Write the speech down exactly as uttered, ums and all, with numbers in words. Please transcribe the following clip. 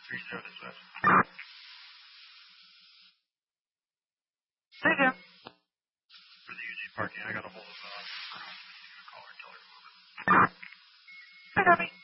three zero dispatch. Hey, Jim. For the U G parking, I got a hold of uh, caller and tell her to move it. Hey, Debbie.